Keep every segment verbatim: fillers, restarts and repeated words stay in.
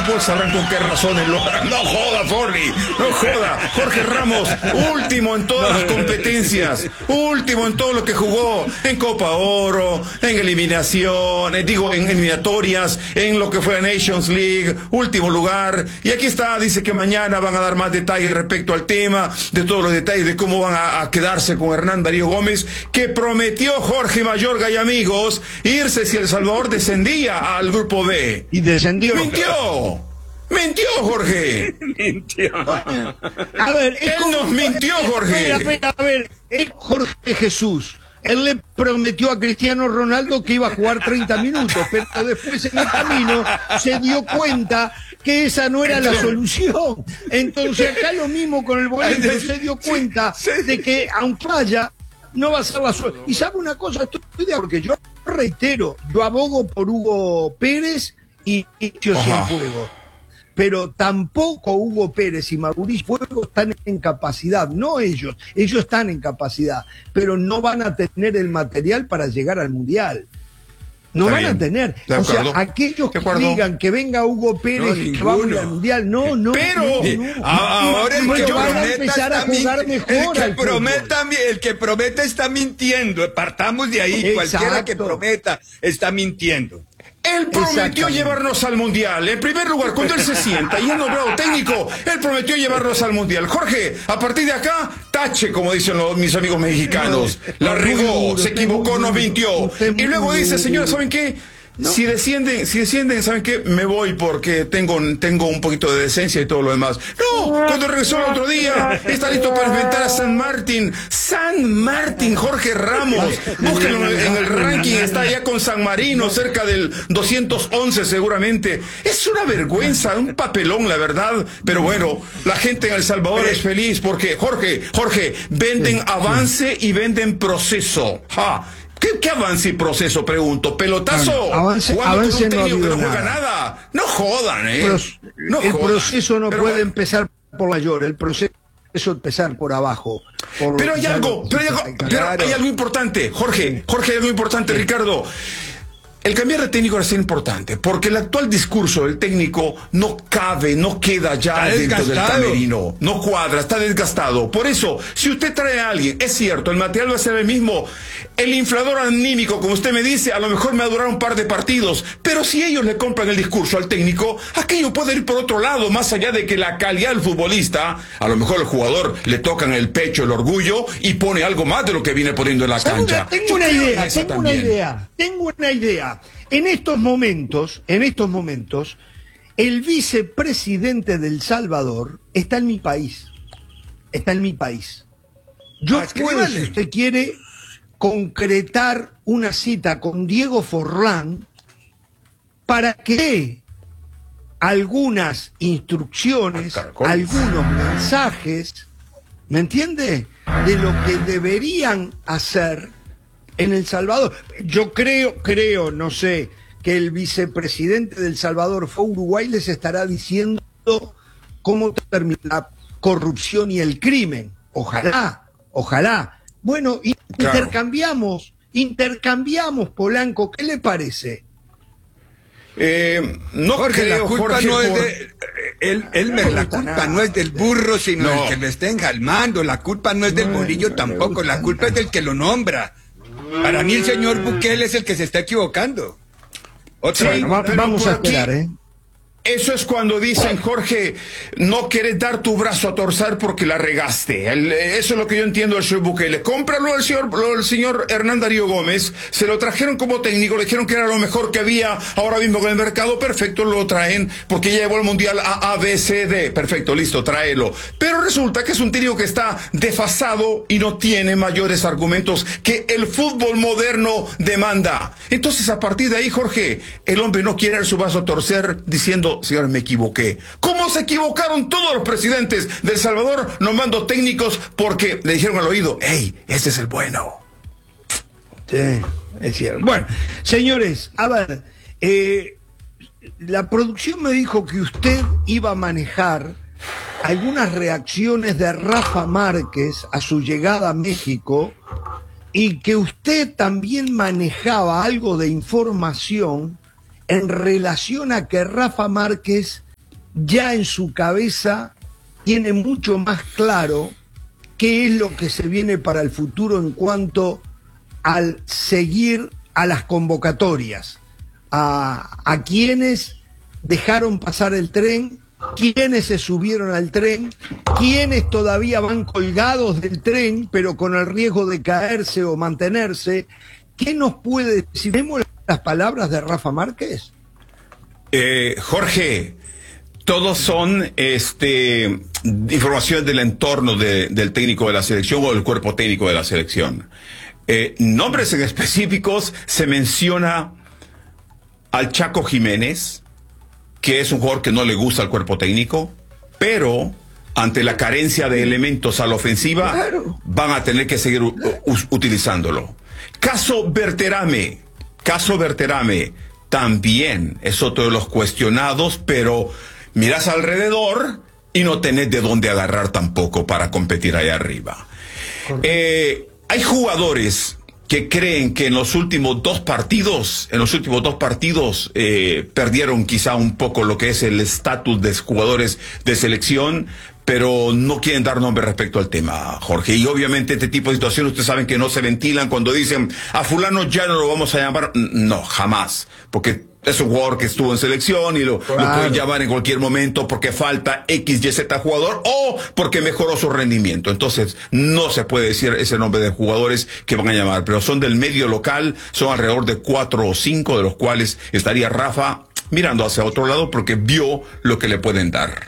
fútbol sabrán con qué razones lo harán. No joda, Forli, no joda. Jorge Ramos, último en todas las competencias, último en todo lo que jugó, en Copa Oro, en eliminación, eh, digo, en eliminatorias, en lo que fue la Nations League, último lugar. Y aquí está, dice que mañana van a dar más detalles respecto al tema, de todos los detalles de cómo van a, a quedarse con Hernán Darío Gómez, que prometió Jorge Mayorga y amigos irse si El Salvador descendía al grupo B. Y descendió. ¡Mintió! ¡Mintió, Jorge! Mintió. A ver, él como... nos mintió, Jorge. Espera, espera, a ver, es Jorge Jesús. Él le prometió a Cristiano Ronaldo que iba a jugar treinta minutos, pero después en el camino se dio cuenta que esa no era la solución. Entonces acá lo mismo con el Bolívar, se dio cuenta de que aunque vaya, no va a ser la suerte. Y sabe una cosa, estoy de acuerdo, porque yo reitero, yo abogo por Hugo Pérez y Mauricio Cienfuegos. Pero tampoco Hugo Pérez y Mauricio Cienfuegos están en capacidad, no ellos, ellos están en capacidad, pero no van a tener el material para llegar al Mundial. No van a tener. O sea, aquellos que digan que venga Hugo Pérez y que va al Mundial, no, no. Pero no, no, ahora el que van a empezar a jugar mejor. El que prometa, el que prometa está mintiendo. Partamos de ahí. Exacto. Cualquiera que prometa está mintiendo. Él prometió llevarnos al Mundial. En primer lugar, cuando él se sienta y es nombrado técnico, él prometió llevarnos al Mundial. Jorge, a partir de acá, tache, como dicen los, mis amigos mexicanos. La regó, se equivocó, nos mintió. Y luego dice, señores, ¿saben qué? ¿No? Si descienden, si descienden, ¿saben qué? Me voy porque tengo, tengo un poquito de decencia y todo lo demás. No, cuando regresó el otro día, está listo para enfrentar a San Martín. San Martín, Jorge Ramos. Búsquenlo en el ranking, está allá con San Marino, cerca del doscientos once seguramente. Es una vergüenza, un papelón, la verdad. Pero bueno, la gente en El Salvador es feliz porque, Jorge, Jorge, venden avance y venden proceso. Ja. ¿Qué, ¿Qué avance y proceso? Pregunto. ¿Pelotazo? Avance, avance no, técnico que no juega nada. nada. No jodan, ¿eh? Pro, no el jodan. proceso no pero, puede empezar por mayor, el proceso es empezar por abajo. Por pero hay algo, pero hay algo, pero hay algo importante, Jorge, Jorge, hay algo importante, sí. Ricardo. El cambiar de técnico es importante, porque el actual discurso del técnico no cabe, no queda ya está dentro desgastado. Del camerino, no cuadra, está desgastado. Por eso, si usted trae a alguien, es cierto, el material va a ser el mismo, el inflador anímico, como usted me dice, a lo mejor me va a durar un par de partidos, pero si ellos le compran el discurso al técnico, aquello puede ir por otro lado, más allá de que la calidad del futbolista, a lo mejor el jugador le toca en el pecho el orgullo y pone algo más de lo que viene poniendo en la cancha. Tengo una idea, tengo una idea, tengo una idea. En estos momentos, en estos momentos, el vicepresidente del Salvador está en mi país. Está en mi país. Yo ah, puedo, vale. Si usted quiere, concretar una cita con Diego Forlán para que dé algunas instrucciones, algunos mensajes, ¿me entiende? De lo que deberían hacer en El Salvador. Yo creo, creo, no sé, que el vicepresidente del Salvador fue a Uruguay, les estará diciendo cómo termina la corrupción y el crimen. Ojalá, ojalá. Bueno, claro. intercambiamos, intercambiamos, Polanco, ¿qué le parece? Eh, no Jorge, creo, la culpa Jorge, no es por... de él, él me, la culpa nada. No es del burro, sino no. del que lo está enjalmando. La culpa no es del no, bolillo no tampoco, la culpa es del que lo nombra. Para mí el señor Bukele es el que se está equivocando. Otra sí, va, vamos a esperar, ¿eh? Eso es cuando dicen, Jorge, no quieres dar tu brazo a torcer porque la regaste. El, eso es lo que yo entiendo del señor Bukele. Cómpralo al señor, al señor Hernán Darío Gómez, se lo trajeron como técnico, le dijeron que era lo mejor que había ahora mismo con el mercado, perfecto, lo traen, porque ya llevó al Mundial a A, B, C, D, perfecto, listo, tráelo. Pero resulta que es un técnico que está desfasado y no tiene mayores argumentos que el fútbol moderno demanda. Entonces, a partir de ahí, Jorge, el hombre no quiere dar su brazo a torcer diciendo, señor, me equivoqué. ¿Cómo se equivocaron todos los presidentes de El Salvador nombrando técnicos porque le dijeron al oído, hey, ese es el bueno? Sí, es cierto. Bueno, señores, a ver, eh, la producción me dijo que usted iba a manejar algunas reacciones de Rafa Márquez a su llegada a México y que usted también manejaba algo de información en relación a que Rafa Márquez ya en su cabeza tiene mucho más claro qué es lo que se viene para el futuro en cuanto al seguir a las convocatorias, a, a quienes dejaron pasar el tren, quienes se subieron al tren, quienes todavía van colgados del tren, pero con el riesgo de caerse o mantenerse. ¿Qué nos puede decir? ¿Vemos las palabras de Rafa Márquez? Eh, Jorge, todos son este, informaciones del entorno de, del técnico de la selección o del cuerpo técnico de la selección. Eh, nombres en específicos, se menciona al Chaco Jiménez, que es un jugador que no le gusta al cuerpo técnico, pero ante la carencia de elementos a la ofensiva, claro, van a tener que seguir utilizándolo. Caso Berterame, caso Berterame, también es otro de los cuestionados, pero mirás alrededor y no tenés de dónde agarrar tampoco para competir allá arriba. Eh, hay jugadores que creen que en los últimos dos partidos, en los últimos dos partidos, eh, perdieron quizá un poco lo que es el estatus de jugadores de selección, pero no quieren dar nombre respecto al tema, Jorge. Y obviamente este tipo de situaciones, ustedes saben que no se ventilan cuando dicen, a fulano ya no lo vamos a llamar. No, jamás, porque es un jugador que estuvo en selección y lo, claro, lo pueden llamar en cualquier momento porque falta X, Y, Z jugador o porque mejoró su rendimiento. Entonces, no se puede decir ese nombre de jugadores que van a llamar, pero son del medio local, son alrededor de cuatro o cinco, de los cuales estaría Rafa mirando hacia otro lado porque vio lo que le pueden dar.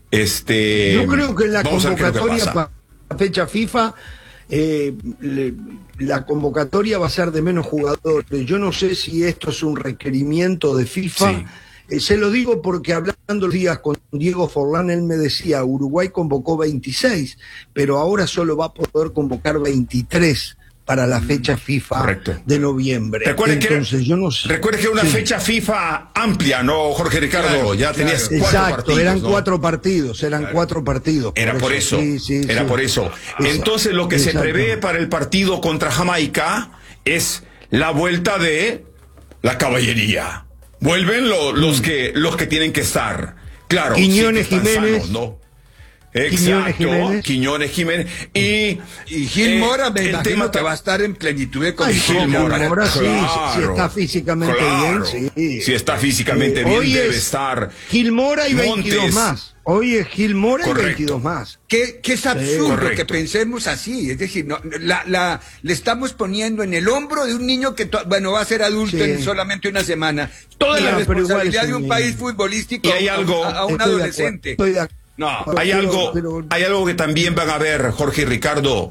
Este, Yo creo que en la convocatoria para la fecha FIFA, eh, le, la convocatoria va a ser de menos jugadores. Yo no sé si esto es un requerimiento de FIFA. Sí. Eh, se lo digo porque hablando los días con Diego Forlán, él me decía, Uruguay convocó veintiséis, pero ahora solo va a poder convocar veintitrés para la fecha FIFA. Correcto. De noviembre. Recuerde Entonces, que, yo no sé. Recuerde que era una sí. fecha FIFA amplia, ¿no, Jorge Ricardo? Claro, ya tenías claro. cuatro Exacto, partidos. eran ¿no? cuatro partidos, eran claro. cuatro partidos. Era por eso, por eso. Sí, sí, era sí. por eso. Entonces, lo que Exacto. se prevé para el partido contra Jamaica es la vuelta de la caballería. Vuelven lo, los, mm. que, los que tienen que estar. Claro, Quiñones, sí Jiménez. Sanos, ¿no? Exacto, Quiñones, Quiñones Jiménez y, y Gil eh, Mora me imagino tema que va a estar en plenitud de condición. Gil Mora, Mora sí, claro, si está físicamente claro, bien, sí. Si está físicamente eh, bien debe es estar. Gil Mora y Montes. veintidós más. Hoy es Gil Mora Correcto. y veintidós más. Que, que es absurdo sí, que pensemos así, es decir, no, la, la, le estamos poniendo en el hombro de un niño que, to, bueno, va a ser adulto sí. en solamente una semana, toda sí, la responsabilidad de un niño. país futbolístico y hay algo, a, a un estoy adolescente. De estoy de No, hay pero, algo, pero... hay algo que también van a ver, Jorge y Ricardo,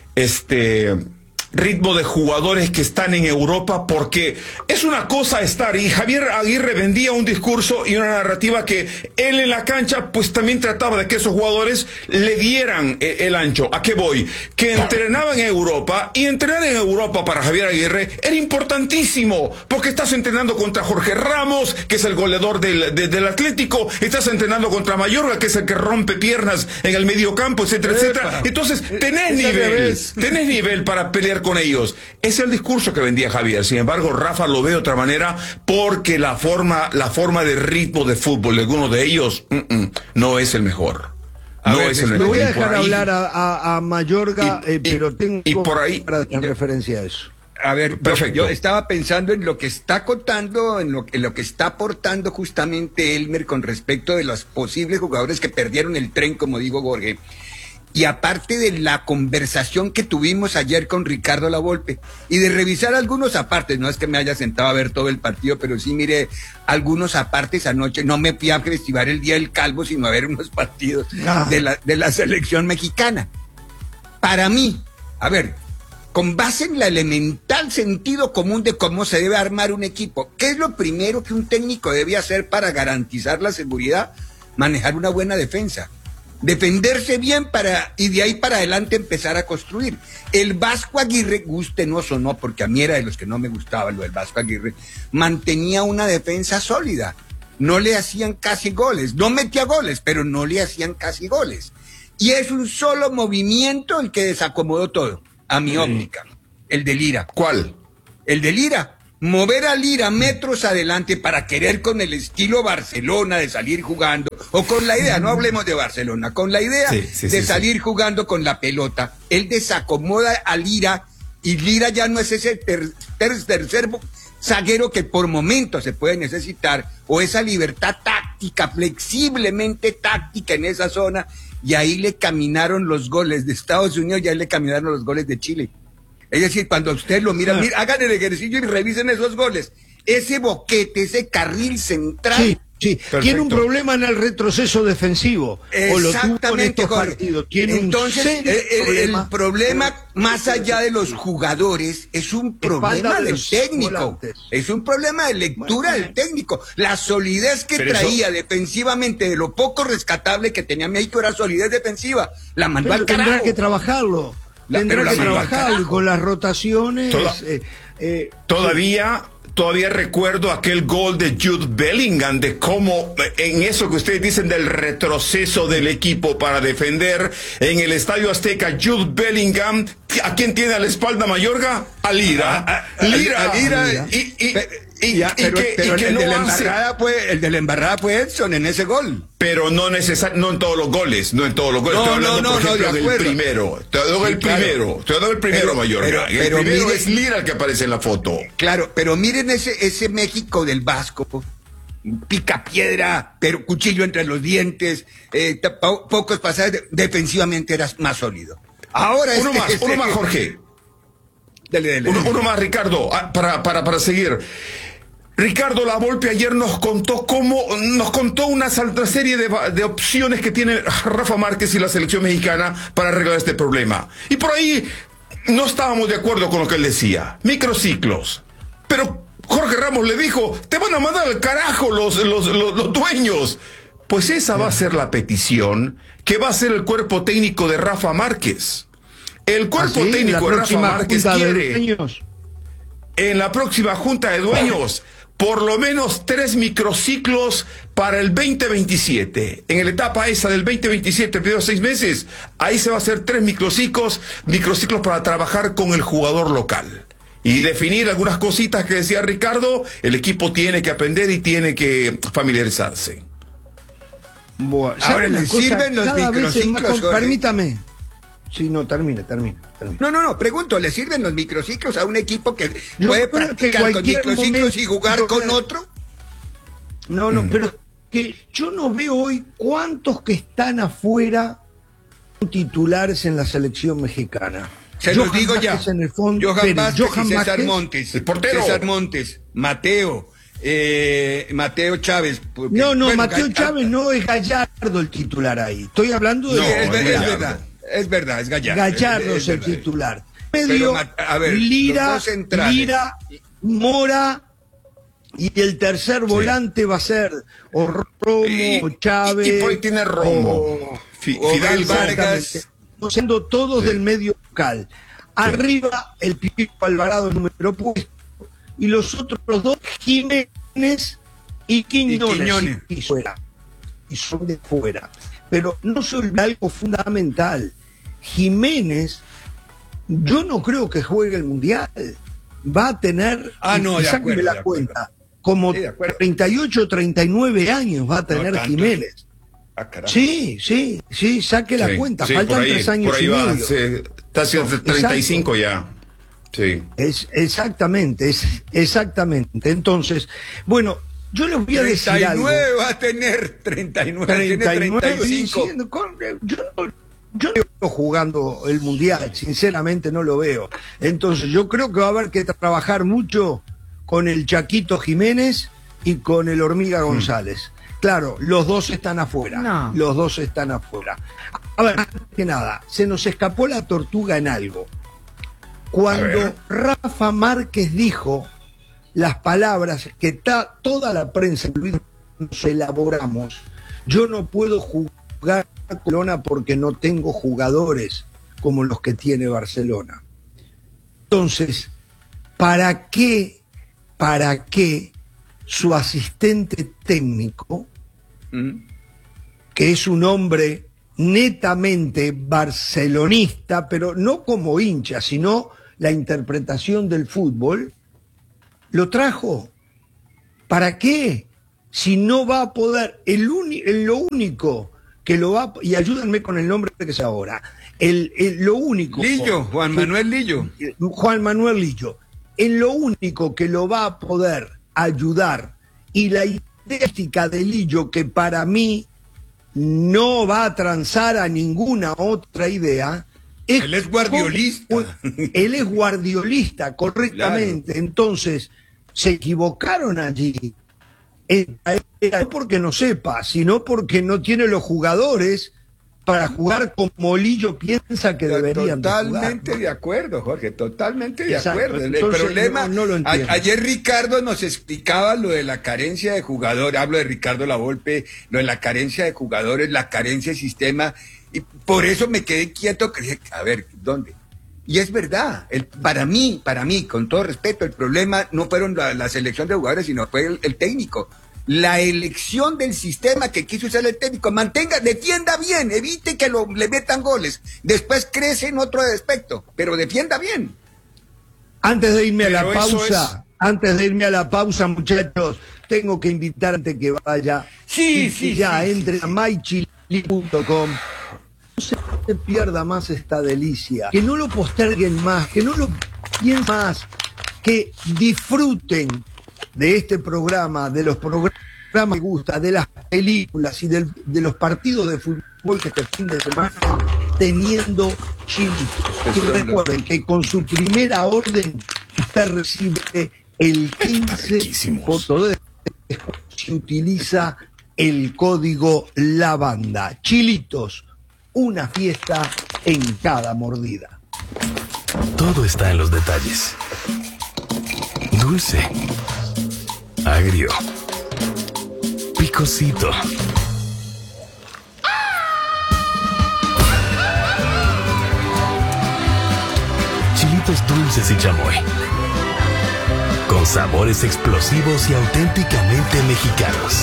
este ritmo de jugadores que están en Europa, porque es una cosa estar, y Javier Aguirre vendía un discurso y una narrativa que él en la cancha pues también trataba de que esos jugadores le dieran el ancho. ¿A qué voy? Que entrenaban en Europa, y entrenar en Europa para Javier Aguirre era importantísimo, porque estás entrenando contra Jorge Ramos, que es el goleador del, de, del Atlético, estás entrenando contra Mayorga, que es el que rompe piernas en el mediocampo, etcétera, etcétera. Entonces tenés nivel, tenés nivel para pelear con ellos. Ese es el discurso que vendía Javier. Sin embargo, Rafa lo ve de otra manera, porque la forma, la forma de ritmo de fútbol de alguno de ellos mm, mm, no es el mejor. A no ver, es el mejor. Voy a dejar hablar a, a, a Mayorga, y, eh, y, pero tengo y por ahí, para en referencia a eso. A ver, perfecto. Yo estaba pensando en lo que está contando, en lo, en lo que está aportando justamente Elmer con respecto de los posibles jugadores que perdieron el tren, como digo Jorge. Y aparte de la conversación que tuvimos ayer con Ricardo Lavolpe, y de revisar algunos apartes, no es que me haya sentado a ver todo el partido, pero sí miré algunos apartes anoche, no me fui a festivar el Día del Calvo, sino a ver unos partidos ah. de, la, de la selección mexicana. Para mí, a ver, con base en la elemental sentido común de cómo se debe armar un equipo, ¿qué es lo primero que un técnico debe hacer para garantizar la seguridad? Manejar una buena defensa. Defenderse bien para y de ahí para adelante empezar a construir. El Vasco Aguirre, gustenos o no, porque a mí era de los que no me gustaba lo del Vasco Aguirre, mantenía una defensa sólida. No le hacían casi goles, no metía goles, pero no le hacían casi goles. Y es un solo movimiento el que desacomodó todo, a mi óptica, el de Lira. ¿Cuál? El de Lira. Mover a Lira metros adelante para querer con el estilo Barcelona de salir jugando, o con la idea, no hablemos de Barcelona, con la idea sí, sí, de sí, salir sí. jugando con la pelota, él desacomoda a Lira, y Lira ya no es ese ter, ter, tercer zaguero que por momentos se puede necesitar, o esa libertad táctica, flexiblemente táctica en esa zona, y ahí le caminaron los goles de Estados Unidos, y ahí le caminaron los goles de Chile. Es decir, cuando usted lo mira, mira, hagan el ejercicio y revisen esos goles. Ese boquete, ese carril central. Sí, sí. Perfecto. Tiene un problema en el retroceso defensivo. O lo tuvo en estos Jorge. partidos. Tiene Entonces, un el, el, problema. el problema, más allá de los jugadores, es un problema Espalda de del los técnico. volantes. Es un problema de lectura Bueno, del técnico. La solidez que pero traía eso... defensivamente, de lo poco rescatable que tenía México, era solidez defensiva. La mandó Pero al carajo. tendrá que trabajarlo. La- tendrá pero la que mandó al trabajarlo carajo. con las rotaciones. Toda- eh, eh, Todavía, todavía recuerdo aquel gol de Jude Bellingham, de cómo en eso que ustedes dicen del retroceso del equipo para defender en el Estadio Azteca, Jude Bellingham, ¿a quién tiene a la espalda Mayorga? A Lira. A- a- Lira. a Lira. Y, y, Pe- y- ya, y pero que, pero y que el, no de la hace- embarrada fue, el de la embarrada fue Edson en ese gol. Pero no neces- no en todos los goles, no en todos los goles. No, Estoy hablando, no, por no, ejemplo, de del acuerdo. primero. Te doy Sí, el claro. primero. Te doy el primero, Pero- Mayorga. pero- el pero primero mire- es Lira el que aparece en la foto. Claro, pero miren ese, ese México del Vasco, pica piedra, pero cuchillo entre los dientes, eh, ta- po- pocos pasajes, de- defensivamente eras más sólido. Ahora Uno este- más, este- uno más, Jorge. Dale, dale. Uno, uno más, Ricardo, ah, para, para, para seguir. Ricardo Lavolpe ayer nos contó cómo, nos contó una, sal- una serie de, va- de opciones que tiene Rafa Márquez y la selección mexicana para arreglar este problema. Y por ahí no estábamos de acuerdo con lo que él decía. Microciclos. Pero Jorge Ramos le dijo, te van a mandar al carajo los, los, los, los dueños. Pues esa va a ser la petición que va a hacer el cuerpo técnico de Rafa Márquez. El cuerpo ¿Ah, sí? técnico La de Rafa próxima Márquez junta de quiere, dueños. en la próxima junta de dueños, por lo menos tres microciclos para el veinte veintisiete. En la etapa esa del veinte veintisiete, primeros seis meses, ahí se va a hacer tres microciclos, microciclos para trabajar con el jugador local. Y definir algunas cositas que decía Ricardo, el equipo tiene que aprender y tiene que familiarizarse. Bueno, Ahora, ¿sabe una ¿le cosa? sirven los Cada vez es microciclos, más com- Jorge? Permítame. Sí, no, termine, termine. termine. No, no, no, pregunto, ¿le sirven los microciclos a un equipo que Yo puede creo que practicar con cualquier microciclos y momento- jugar con otro? No, no, pero que yo no veo hoy cuántos que están afuera son titulares en la selección mexicana. Se los Johan digo ya. Vázquez en el fondo. Johan Pérez, Vázquez Johan y César Vázquez. Montes. El portero. César Montes, Mateo, eh, Mateo Chávez. porque- No, no, bueno, Mateo Ga- Chávez no es Gallardo el titular ahí. Estoy hablando de Sí, No, es, los ver- es Gallardo. verdad, es verdad, es Gallardo. Gallardo es, es el verdad. titular. Pero, Medio, Ma- a ver, los Lira, dos centrales. Lira, Mora, y el tercer volante va a ser o Romo, Y- o Chávez. y- y por ahí tiene Romo. o- Fi- o Fidel Vargas. Exactamente. Siendo todos del medio local. Arriba el Pipo Alvarado número puesto y los otros dos Jiménez y Quiñones. Y Quiñones. Y fuera. Y son de fuera. Pero no se olvida algo fundamental. Jiménez, yo no creo que juegue el Mundial. Va a tener, Ah, no, y de sáquenme acuerdo, la de acuerdo. cuenta, como Sí, de acuerdo. treinta y ocho, treinta y nueve años va a tener tanto. Jiménez. Ah, carajo. Sí, sí, sí, saque la Sí, cuenta. sí, Faltan por ahí, tres años por ahí y va, medio. sí, está haciendo treinta y cinco ya. Sí. Es, exactamente, es, exactamente. Entonces, bueno, yo les voy a decir treinta y algo. nueve va a tener, treinta y nueve, tiene treinta y nueve, treinta y cinco. sí, con- yo, no- yo no veo jugando el Mundial, sinceramente no lo veo. Entonces, yo creo que va a haber que trabajar mucho con el Chaquito Jiménez y con el Hormiga González. Claro, los dos están afuera. No. Los dos están afuera. A ver, antes que nada, se nos escapó la tortuga en algo. A Cuando ver. Rafa Márquez dijo las palabras que ta- toda la prensa incluido nos elaboramos, yo no puedo jugar a Barcelona porque no tengo jugadores como los que tiene Barcelona. Entonces, ¿para qué, para qué su asistente técnico, Mm. que es un hombre netamente barcelonista, pero no como hincha, sino la interpretación del fútbol, lo trajo? ¿Para qué? si no va a poder, el uni, lo único que lo va, y ayúdenme con el nombre que es ahora, el, el, lo único... Lillo, Juan que, Manuel Lillo. Juan Manuel Lillo. En lo único que lo va a poder ayudar, y la idea de Lillo, que para mí no va a transar a ninguna otra idea... Es él es guardiolista. Como, él es guardiolista, correctamente. Claro. Entonces, se equivocaron allí. No porque no sepa, sino porque no tiene los jugadores para jugar como Lillo piensa que deberían Totalmente de, de acuerdo, Jorge, totalmente de Exacto. acuerdo. El Entonces, problema, no, no lo a, ayer Ricardo nos explicaba lo de la carencia de jugadores, hablo de Ricardo Lavolpe, lo de la carencia de jugadores, la carencia de sistema, y por eso me quedé quieto, que dije, a ver, ¿dónde? Y es verdad, el, para mí, para mí, con todo respeto, el problema no fueron la, la selección de jugadores, sino fue el, el técnico. La elección del sistema que quiso usar el técnico, mantenga, defienda bien, evite que lo, le metan goles, después crece en otro aspecto, pero defienda bien. Antes de irme pero a la pausa, es... antes de irme a la pausa, muchachos, tengo que invitar antes que vaya, sí, y sí, que ya sí, entre sí. a my chili punto com. No se pierda más esta delicia, que no lo posterguen más, que no lo piensen más, que disfruten de este programa, de los programas que me gusta, de las películas y del, de los partidos de fútbol que este fin de semana teniendo chilitos. Y recuerden que con su primera orden usted recibe el quince por ciento de descuento si utiliza el código LAVANDA. Chilitos, una fiesta en cada mordida. Todo está en los detalles. Dulce, agrio, picosito. Chilitos dulces y chamoy, con sabores explosivos y auténticamente mexicanos.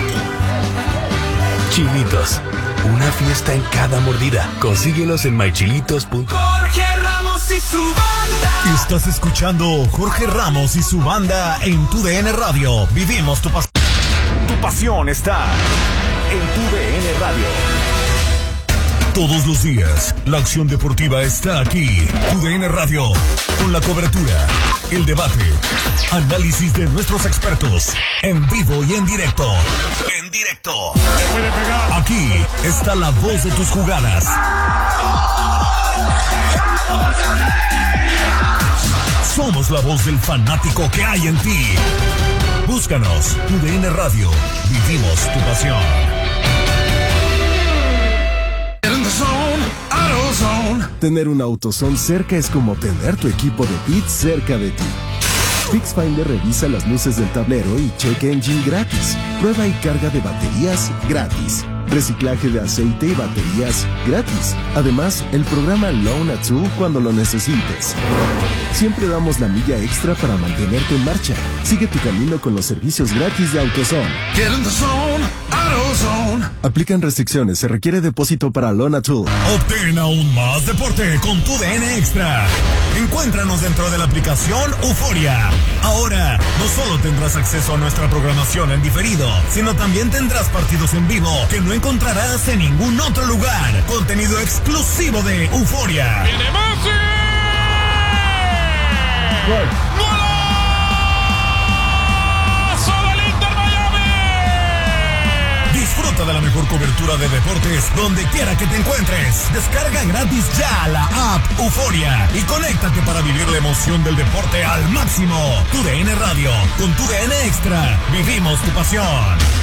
Chilitos, una fiesta en cada mordida. Consíguelos en my chilitos punto com. Jorge Ramos y su banda. Estás escuchando Jorge Ramos y su banda en tu D N Radio. Vivimos tu pasión. Tu pasión está en tu D N Radio. Todos los días, la acción deportiva está aquí. Tu D N Radio, con la cobertura, el debate, análisis de nuestros expertos, en vivo y en directo. En directo. Aquí está la voz de tus jugadas. Somos la voz del fanático que hay en ti. Búscanos, tu D N Radio. Vivimos tu pasión. Tener un AutoZone cerca es como tener tu equipo de pits cerca de ti. FixFinder revisa las luces del tablero y check engine gratis. Prueba y carga de baterías gratis. Reciclaje de aceite y baterías gratis. Además, el programa Loan a Two cuando lo necesites. Siempre damos la milla extra para mantenerte en marcha. Sigue tu camino con los servicios gratis de AutoZone. Aplican restricciones, se requiere depósito para Loan a Two. Obtén aún más deporte con tu D N Extra. Encuéntranos dentro de la aplicación Euforia. Ahora, no solo tendrás acceso a nuestra programación en diferido, sino también tendrás partidos en vivo que no encontrarás en ningún otro lugar. Contenido exclusivo de Euforia. ¡Viene Messi! ¡Gol! ¡Golazo del Inter Miami! Disfruta de la mejor cobertura de deportes donde quiera que te encuentres. Descarga gratis ya la app Euforia y conéctate para vivir la emoción del deporte al máximo. Tu D N Radio, con tu D N Extra, vivimos tu pasión.